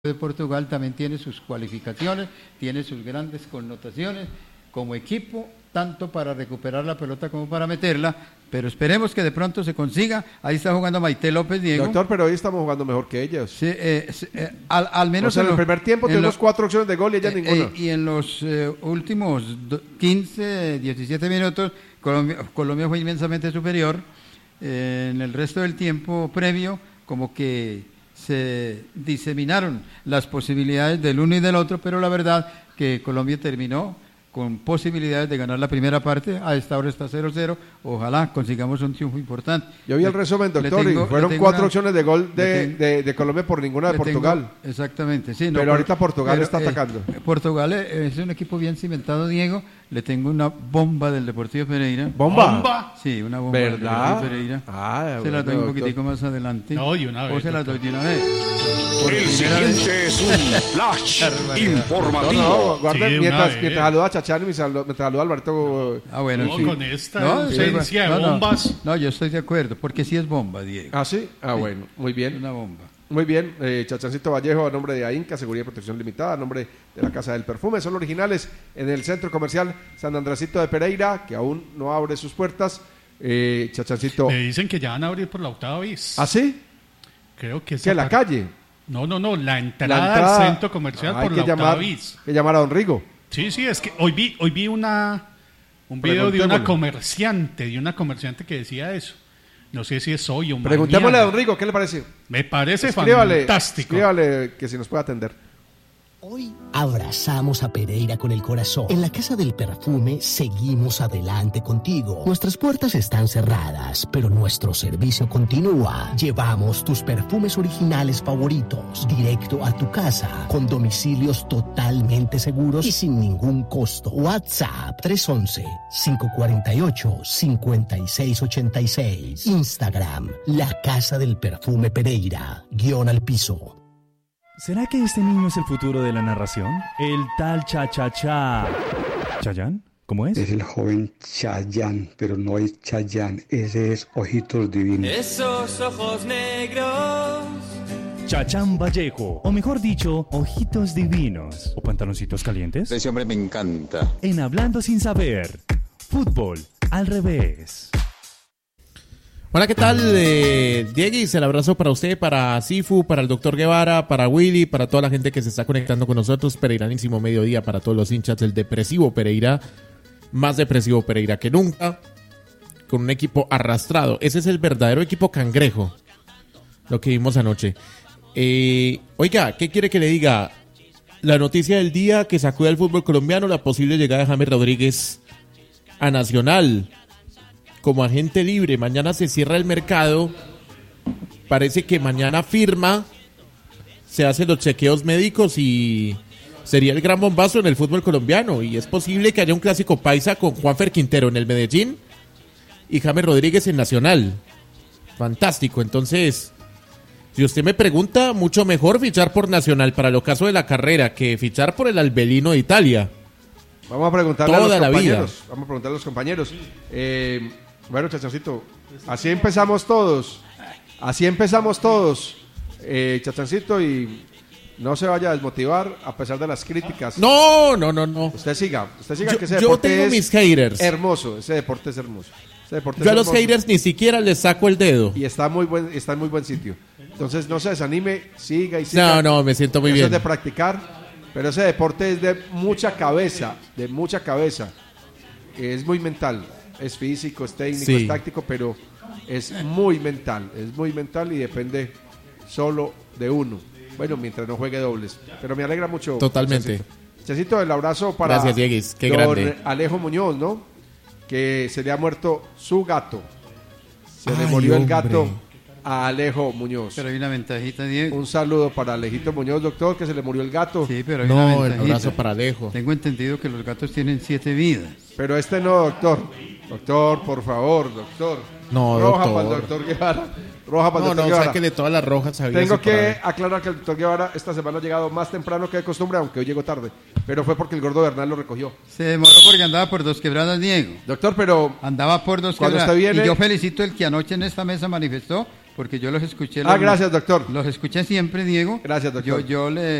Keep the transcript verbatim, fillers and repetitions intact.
de Portugal también tiene sus cualificaciones, tiene sus grandes connotaciones como equipo, tanto para recuperar la pelota como para meterla, pero esperemos que de pronto se consiga. Ahí está jugando Maite López, Diego. Doctor, pero hoy estamos jugando mejor que ellos. Sí, eh, eh, al, al menos o sea, en, en el primer tiempo tenemos cuatro opciones de gol y ellas eh, ninguna. Eh, y en los eh, últimos quince, diecisiete minutos, Colombia, Colombia fue inmensamente superior. Eh, en el resto del tiempo previo, como que se diseminaron las posibilidades del uno y del otro, pero la verdad que Colombia terminó con posibilidades de ganar la primera parte. A esta hora está cero cero, ojalá consigamos un triunfo importante. Yo vi el resumen, doctor, tengo, y fueron cuatro una, opciones de gol de, tengo, de, de Colombia por ninguna de Portugal. Tengo, exactamente, sí. No, pero por, ahorita Portugal pero, está atacando. Eh, Portugal es un equipo bien cimentado, Diego. Le tengo una bomba del Deportivo Pereira. ¿Bomba? ¿Bomba? Sí, una bomba ¿verdad? del Deportivo Pereira. Ah, se bueno, la doy un doctor. poquitico más adelante. No, y una vez. O se la doy de una vez. Por el siguiente vez. Es un flash informativo. No, no, guarda, sí, mientras, mientras saluda a Chachán y me saluda, me saluda a Alberto. Ah, bueno, no, sí. con esta no, ausencia no, de bombas. No, no, yo estoy de acuerdo, porque sí es bomba, Diego. Ah, sí. Ah, sí. bueno, muy bien. Una bomba. Muy bien, eh, Chachancito Vallejo, a nombre de AINCA, Seguridad y Protección Limitada, a nombre de la Casa del Perfume, son originales en el Centro Comercial San Andresito de Pereira, que aún no abre sus puertas. Eh, Chachancito. Me dicen que ya van a abrir por la octava vez. ¿Ah, sí? Creo que ¿Qué, en la par... calle? No, no, no, la entrada, la entrada al Centro Comercial hay por que la llamar, octava vez. Hay que llamar a don Rigo. Sí, sí, es que hoy vi, hoy vi una, un video de una comerciante, de una comerciante que decía eso. No sé si es hoy o mañana. Preguntémosle a don Rigo, ¿qué le parece? Me parece escríbale, fantástico. Escríbale que si nos puede atender. Hoy abrazamos a Pereira con el corazón. En la Casa del Perfume seguimos adelante contigo. Nuestras puertas están cerradas, pero nuestro servicio continúa. Llevamos tus perfumes originales favoritos directo a tu casa, con domicilios totalmente seguros y sin ningún costo. WhatsApp tres once, cinco cuatro ocho, cinco seis ocho seis. Instagram, La Casa del Perfume Pereira, guión al piso. ¿Será que este niño es el futuro de la narración? El tal Cha-Cha-Cha. ¿Chayán? ¿Cómo es? Es el joven Chayán, pero no es Chayán, ese es Ojitos Divinos. Esos ojos negros. Chachán Vallejo, o mejor dicho, Ojitos Divinos. ¿O pantaloncitos calientes? Ese hombre me encanta. En Hablando Sin Saber, fútbol al revés. Hola, ¿qué tal? Eh, Dieguis, el abrazo para usted, para Sifu, para el doctor Guevara, para Willy, para toda la gente que se está conectando con nosotros. Pereiranísimo mediodía para todos los hinchas del depresivo Pereira. Más depresivo Pereira que nunca. Con un equipo arrastrado. Ese es el verdadero equipo cangrejo. Lo que vimos anoche. Eh, oiga, ¿qué quiere que le diga? La noticia del día que sacude al fútbol colombiano, la posible llegada de James Rodríguez a Nacional como agente libre. Mañana se cierra el mercado. Parece que mañana firma, se hacen los chequeos médicos y sería el gran bombazo en el fútbol colombiano. Y es posible que haya un clásico paisa con Juanfer Quintero en el Medellín y James Rodríguez en Nacional. Fantástico. Entonces, si usted me pregunta, mucho mejor fichar por Nacional para el ocaso de la carrera que fichar por el Albelino de Italia. Vamos a preguntarle Toda a los la compañeros. vida. Vamos a preguntarle a los compañeros. Eh, bueno, Chachancito, así empezamos todos. Así empezamos todos. Eh, Chachancito, y no se vaya a desmotivar a pesar de las críticas. No, no, no, no. Usted siga, usted siga Yo, que ese yo deporte tengo es mis haters. hermoso. Ese deporte es hermoso. Ese deporte Yo es a los hermoso. haters ni siquiera les saco el dedo. Y está muy buen, está en muy buen sitio. Entonces no se desanime, siga y siga. No, no, me siento muy Eso bien. es de practicar. Pero ese deporte es de mucha cabeza, de mucha cabeza. Es muy mental, es físico, es técnico, Sí. es táctico, pero es muy mental, es muy mental y depende solo de uno. Bueno, mientras no juegue dobles. Pero me alegra mucho. Totalmente. Chesito, el abrazo para Gracias, Dieguis, qué don grande. Alejo Muñoz, ¿no? Que se le ha muerto su gato. Se le Ay, murió el hombre. gato a Alejo Muñoz. Pero hay una ventajita, Diego. Un saludo para Alejito Muñoz, doctor, que se le murió el gato. Sí, pero hay una No, el ventajita. abrazo para Alejo. Tengo entendido que los gatos tienen siete vidas. Pero este no, doctor. Doctor, por favor, doctor. No, Roja doctor. para el doctor Guevara. Roja para el No, doctor no, Guevara. sáquele todas las rojas. habidas Tengo y por que haber. aclarar que el doctor Guevara esta semana ha llegado más temprano que de costumbre, aunque hoy llegó tarde. Pero fue porque el gordo Bernal lo recogió. Se demoró porque andaba por dos quebradas, Diego. Doctor, pero Andaba por dos Cuando quebradas. usted viene- Y yo felicito el que anoche en esta mesa manifestó porque yo los escuché. Ah, los, gracias, doctor. Los escuché siempre, Diego. Gracias, doctor. Yo, yo le